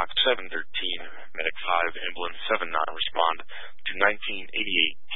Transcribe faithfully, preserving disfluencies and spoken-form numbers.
Fox seven thirteen, Medic five, Ambulance seven nine respond to nineteen eighty-eight